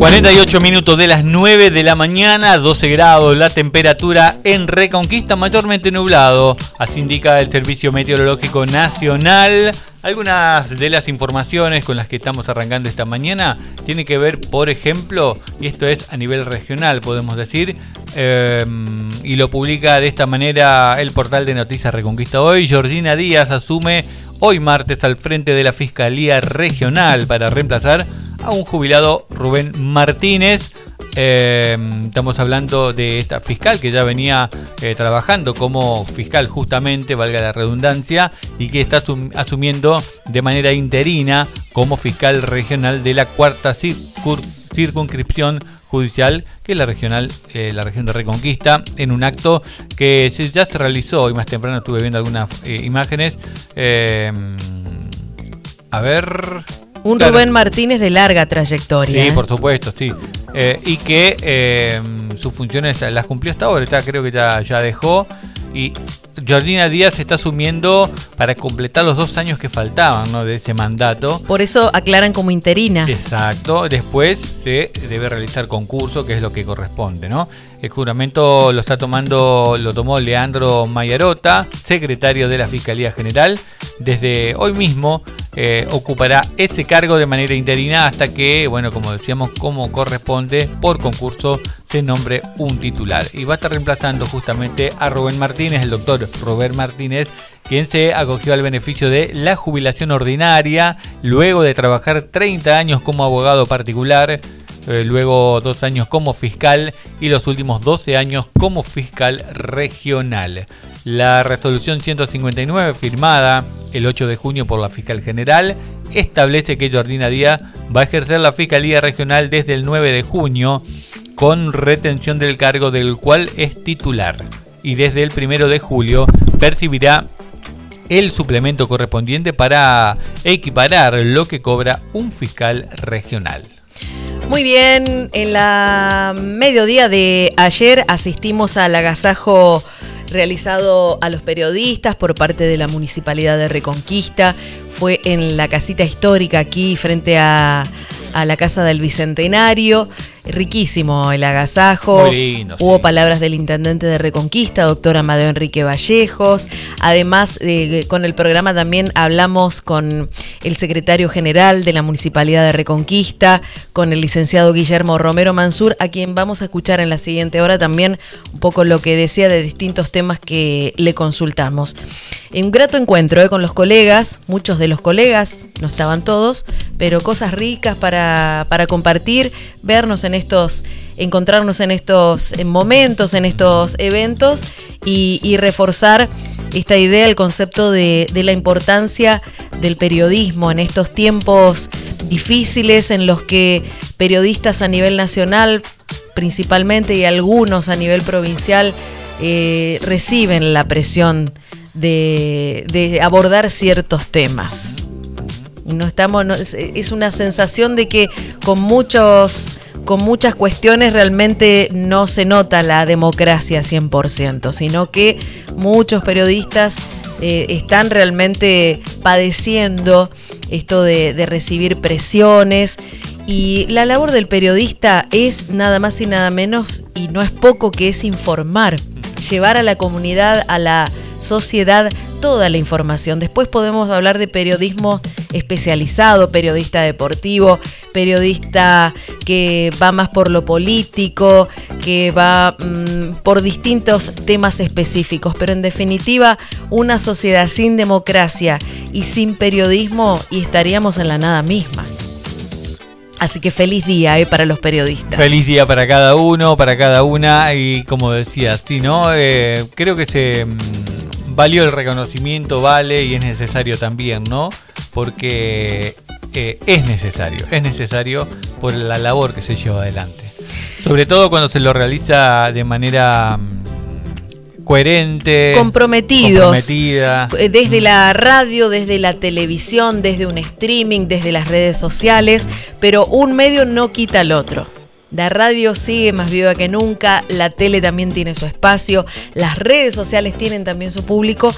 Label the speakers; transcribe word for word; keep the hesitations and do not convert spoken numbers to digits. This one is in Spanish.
Speaker 1: cuarenta y ocho minutos de las nueve de la mañana, doce grados la temperatura en Reconquista, mayormente nublado, así indica el Servicio Meteorológico Nacional. Algunas de las informaciones con las que estamos arrancando esta mañana tienen que ver, por ejemplo, y esto es a nivel regional, podemos decir, eh, y lo publica de esta manera el portal de Noticias Reconquista Hoy. Georgina Díaz asume hoy martes al frente de la Fiscalía Regional para reemplazar a un jubilado, Rubén Martínez. Eh, estamos hablando de esta fiscal que ya venía eh, trabajando como fiscal, justamente, valga la redundancia, y que está asum- asumiendo de manera interina como fiscal regional de la cuarta circun- circunscripción judicial, que es la regional, eh, la región de Reconquista, en un acto que se, ya se realizó. Hoy más temprano estuve viendo algunas eh, imágenes. Eh, a ver...
Speaker 2: Un
Speaker 1: claro.
Speaker 2: Rubén Martínez de larga trayectoria.
Speaker 1: Sí,
Speaker 2: ¿eh?
Speaker 1: por supuesto, sí. Eh, y que eh, sus funciones las cumplió hasta ahora, está, creo que ya, ya dejó. Y Georgina Díaz está asumiendo para completar los dos años que faltaban, ¿no?, de ese mandato.
Speaker 2: Por eso aclaran como interina.
Speaker 1: Exacto. Después se debe realizar concurso, que es lo que corresponde, ¿no? El juramento lo está tomando, lo tomó Leandro Mayarota, secretario de la Fiscalía General. Desde hoy mismo eh, ocupará ese cargo de manera interina hasta que, bueno, como decíamos, como corresponde, por concurso se nombre un titular. Y va a estar reemplazando justamente a Rubén Martínez, el doctor Rubén Martínez, quien se acogió al beneficio de la jubilación ordinaria luego de trabajar treinta años como abogado particular, eh, luego dos años como fiscal y los últimos doce años como fiscal regional. La resolución ciento cincuenta y nueve, firmada el ocho de junio por la fiscal general, establece que Georgina Díaz va a ejercer la fiscalía regional desde el nueve de junio con retención del cargo del cual es titular, y desde el primero de julio percibirá el suplemento correspondiente para equiparar lo que cobra un fiscal regional.
Speaker 2: Muy bien, en la mediodía de ayer asistimos al agasajo realizado a los periodistas por parte de la Municipalidad de Reconquista. Fue en la casita histórica aquí frente a, a la Casa del Bicentenario. Riquísimo el agasajo.
Speaker 1: Muy lindo,
Speaker 2: Hubo
Speaker 1: sí.
Speaker 2: palabras del intendente de Reconquista, doctor Amadeo Enrique Vallejos. Además, eh, con el programa también hablamos con el secretario general de la Municipalidad de Reconquista, con el licenciado Guillermo Romero Mansur, a quien vamos a escuchar en la siguiente hora también un poco lo que decía de distintos temas que le consultamos. Un grato encuentro eh, con los colegas, muchos de los colegas, no estaban todos, pero cosas ricas para, para compartir, vernos en estos, encontrarnos en estos momentos, en estos eventos y, y reforzar esta idea, el concepto de, de la importancia del periodismo en estos tiempos difíciles en los que periodistas a nivel nacional principalmente y algunos a nivel provincial eh, reciben la presión de, de abordar ciertos temas. No estamos, no, es, es una sensación de que con muchos, con muchas cuestiones realmente no se nota la democracia cien por ciento, sino que muchos periodistas eh, están realmente padeciendo esto de, de recibir presiones. Y la labor del periodista es nada más y nada menos, y no es poco, que es informar, llevar a la comunidad, a la sociedad, toda la información. Después podemos hablar de periodismo especializado, periodista deportivo, periodista que va más por lo político, que va mmm, por distintos temas específicos, pero en definitiva una sociedad sin democracia y sin periodismo y estaríamos en la nada misma. Así que feliz día eh, para los periodistas.
Speaker 1: Feliz día para cada uno, para cada una, y como decía, sí, ¿no? Eh, creo que se mmm, valió el reconocimiento, vale, y es necesario también, ¿no? Porque eh, es necesario, es necesario por la labor que se lleva adelante. Sobre todo cuando se lo realiza de manera mmm, coherente,
Speaker 2: comprometidos,
Speaker 1: comprometida.
Speaker 2: Desde la radio, desde la televisión, desde un streaming, desde las redes sociales, pero un medio no quita al otro. La radio sigue más viva que nunca, la tele también tiene su espacio, las redes sociales tienen también su público